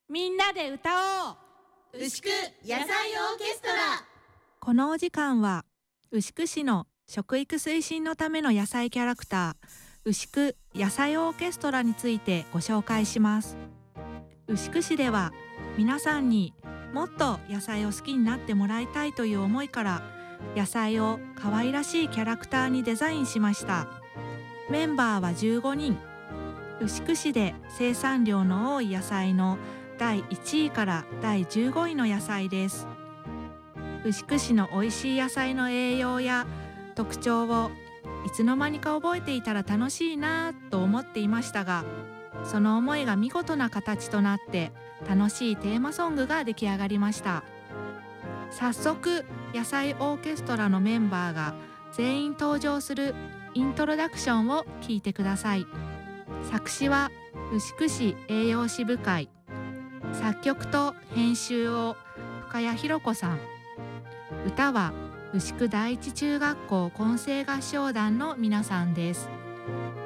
みんなで歌おう。 牛久野菜オーケストラ。 このお時間は牛久市の食育推進のための野菜キャラクター、牛久野菜オーケストラについてご紹介します。牛久市では皆さんにもっと野菜を好きになってもらいたいという思いから、野菜を可愛らしいキャラクターにデザインしました。メンバーは15人。牛久市で生産量の多い野菜の第1位から第15位の野菜です。牛久市の美味しい野菜の栄養や特徴をいつの間にか覚えていたら楽しいなぁと思っていましたが、その思いが見事な形となって楽しいテーマソングが出来上がりました。早速野菜オーケストラのメンバーが全員登場するイントロダクションを聞いてください。作詞は牛久市栄養士部会、作曲と編集を深谷弘子さん、歌は牛久第一中学校混声合唱団の皆さんです。